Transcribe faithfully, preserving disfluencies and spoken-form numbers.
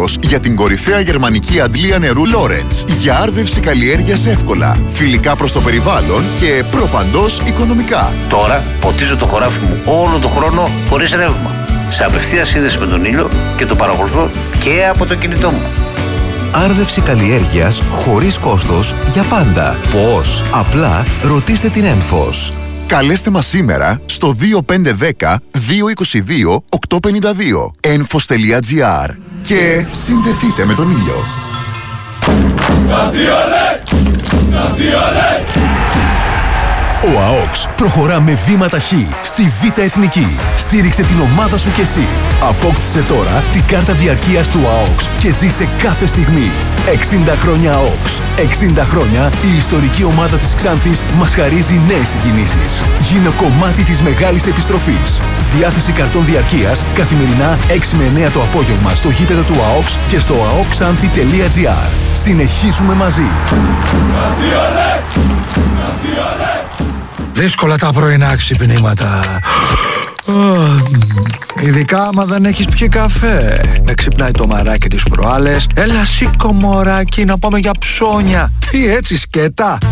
κόστος για την κορυφαία γερμανική αντλία νερού Lawrence. Για άρδευση καλλιέργειας εύκολα, φιλικά προς το περιβάλλον και προπαντός οικονομικά. Τώρα ποτίζω το χωράφι μου όλο το χρόνο χωρίς ρεύμα. Σε απευθείας σύνδεση με τον ήλιο και το παρακολουθώ και από το κινητό μου. Άρδευση καλλιέργειας χωρίς κόστος για πάντα. Πώς? Απλά ρωτήστε την Ένφος. Καλέστε μας σήμερα στο δύο πέντε ένα μηδέν δύο δύο δύο οκτώ πέντε δύο ένφος τελεία τζι άρ και συνδεθείτε με τον ήλιο. Ο ΑΟΚΣ προχωρά με βήματα χ στη Β' Εθνική. Στήριξε την ομάδα σου κι εσύ. Απόκτησε τώρα την κάρτα διαρκείας του ΑΟΚΣ και ζήσε κάθε στιγμή. εξήντα χρόνια ΑΟΚΣ. εξήντα χρόνια η ιστορική ομάδα της Ξάνθης μας χαρίζει νέες συγκινήσεις. Γίνε κομμάτι της μεγάλης επιστροφής. Διάθεση καρτών διαρκείας καθημερινά έξι με εννέα το απόγευμα στο γήπεδο του ΑΟΚΣ και στο αοκξάνθη τελεία τζι άρ. Συνεχίζουμε μαζί. Δύσκολα τα πρωινά ξυπνήματα. Ειδικά άμα δεν έχεις πιει καφέ. Με ξυπνάει το μαράκι τις προάλλες. Έλα σήκω μωράκι να πάμε για ψώνια. Τι έτσι σκέτα?